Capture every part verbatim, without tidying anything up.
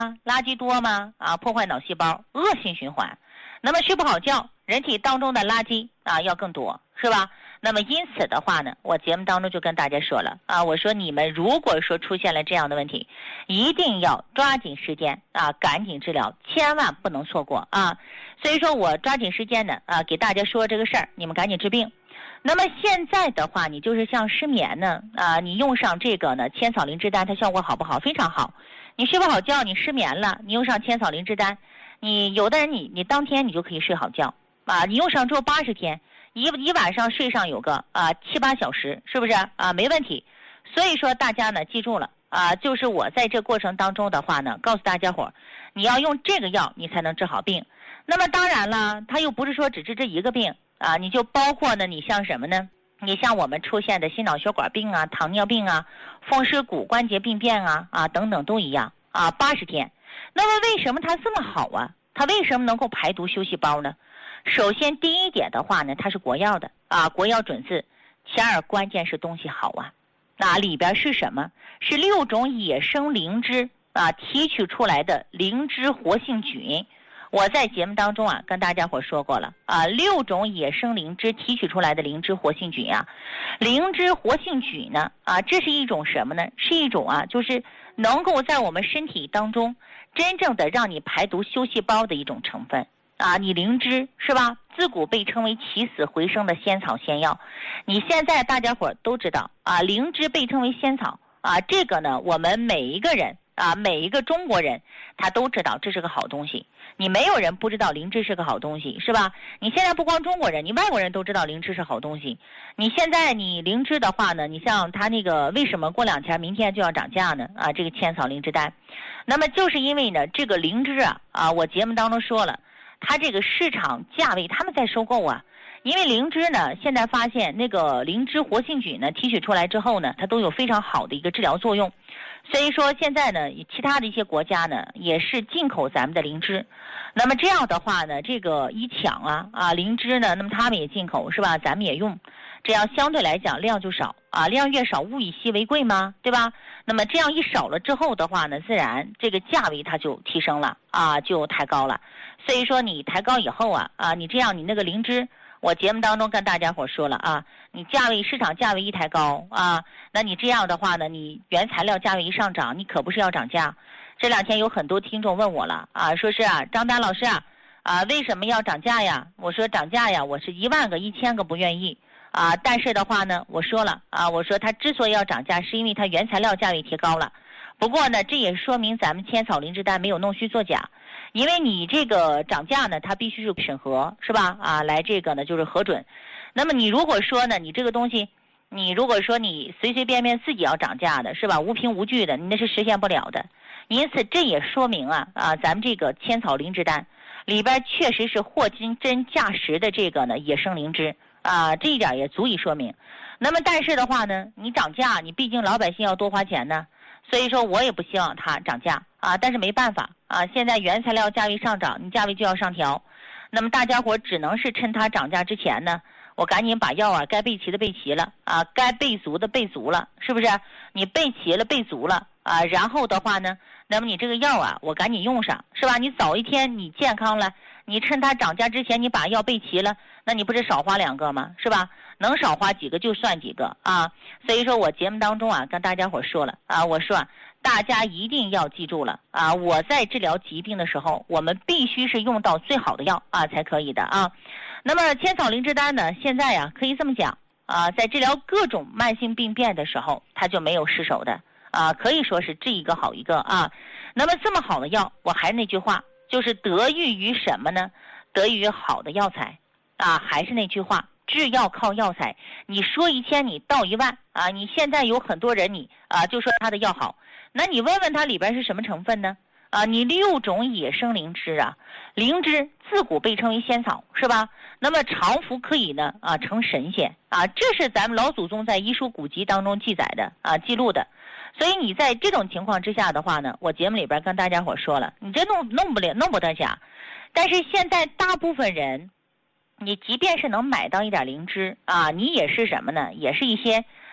垃圾多吗？啊，破坏脑细胞，恶性循环。那么睡不好觉，人体当中的垃圾啊要更多，是吧？那么因此的话呢，我节目当中就跟大家说了啊，我说你们如果说出现了这样的问题，一定要抓紧时间啊，赶紧治疗，千万不能错过啊。所以说我抓紧时间呢啊，给大家说这个事儿，你们赶紧治病。那么现在的话，你就是像失眠呢啊，你用上这个呢千草灵芝丹，它效果好不好？非常好。你睡不好觉，你失眠了，你用上千草灵芝丹，你有的人你你当天你就可以睡好觉啊，你用上之后八十天。一一晚上睡上有个啊七八小时，是不是啊？没问题。所以说大家呢记住了啊，就是我在这过程当中的话呢，告诉大家伙，你要用这个药，你才能治好病。那么当然了，它又不是说只治这一个病啊，你就包括呢，你像什么呢？你像我们出现的心脑血管病啊、糖尿病啊、风湿骨关节病变啊啊等等都一样啊，八十天。那么为什么它这么好啊？它为什么能够排毒修细胞呢？首先第一点的话呢，它是国药的啊，国药准字。其二，关键是东西好啊，那里边是什么？是六种野生灵芝啊提取出来的灵芝活性菌。我在节目当中啊跟大家伙说过了啊，六种野生灵芝提取出来的灵芝活性菌啊，灵芝活性菌呢啊，这是一种什么呢？是一种啊，就是能够在我们身体当中真正的让你排毒修细胞的一种成分。啊，你灵芝是吧？自古被称为起死回生的仙草仙药。你现在大家伙都知道啊，灵芝被称为仙草啊，这个呢，我们每一个人啊，每一个中国人他都知道这是个好东西。你没有人不知道灵芝是个好东西，是吧？你现在不光中国人，你外国人都知道灵芝是好东西。你现在你灵芝的话呢，你像它那个为什么过两天明天就要涨价呢？啊，这个千草灵芝丹，那么就是因为呢，这个灵芝啊啊，我节目当中说了。它这个市场价位他们在收购啊，因为灵芝呢，现在发现那个灵芝活性菌呢提取出来之后呢，它都有非常好的一个治疗作用，所以说现在呢，其他的一些国家呢也是进口咱们的灵芝，那么这样的话呢，这个一抢啊啊灵芝呢，那么他们也进口是吧？咱们也用，这样相对来讲量就少啊，量越少物以稀为贵嘛，对吧？那么这样一少了之后的话呢，自然这个价位它就提升了啊，就抬高了。所以说你抬高以后啊啊，你这样你那个灵芝，我节目当中跟大家伙说了啊，你价位市场价位一抬高啊，那你这样的话呢，你原材料价位一上涨，你可不是要涨价。这两天有很多听众问我了啊，说是啊，张丹老师啊啊，为什么要涨价呀？我说涨价呀，我是一万个一千个不愿意啊，但是的话呢，我说了啊，我说它之所以要涨价，是因为它原材料价位提高了。不过呢，这也说明咱们千草灵芝丹没有弄虚作假。因为你这个涨价呢，它必须是审核，是吧？啊，来这个呢就是核准。那么你如果说呢，你这个东西，你如果说你随随便便自己要涨价的，是吧？无凭无据的，你那是实现不了的。因此这也说明啊啊，咱们这个千草灵芝丹里边确实是货真真价实的这个呢野生灵芝啊，这一点也足以说明。那么但是的话呢，你涨价，你毕竟老百姓要多花钱呢。所以说我也不希望它涨价啊，但是没办法啊，现在原材料价位上涨，你价位就要上调，那么大家伙只能是趁它涨价之前呢，我赶紧把药啊该备齐的备齐了啊，该备足的备足了，是不是？你备齐了备足了啊，然后的话呢，那么你这个药啊，我赶紧用上，是吧？你早一天你健康了，你趁它涨价之前你把药备齐了，那你不是少花两个吗？是吧？能少花几个就算几个啊，所以说我节目当中啊跟大家伙说了啊，我说啊大家一定要记住了啊，我在治疗疾病的时候，我们必须是用到最好的药啊才可以的啊。那么千草灵芝丹呢，现在呀、啊、可以这么讲啊，在治疗各种慢性病变的时候，它就没有失手的啊，可以说是治一个好一个啊。那么这么好的药，我还是那句话，就是得益于什么呢？得益于好的药材啊，还是那句话。制药靠药材，你说一千你到一万啊！你现在有很多人你啊就说他的药好，那你问问它里边是什么成分呢？啊，你六种野生灵芝啊，灵芝自古被称为仙草，是吧？那么常服可以呢啊成神仙啊，这是咱们老祖宗在医书古籍当中记载的啊记录的。所以你在这种情况之下的话呢，我节目里边跟大家伙说了，你这弄弄不了弄不得假。但是现在大部分人。你即便是能买到一点灵芝啊，你也是什么呢？也是一些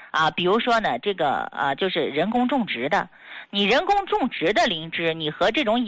啊，比如说呢，这个呃就是人工种植的，你人工种植的灵芝，你和这种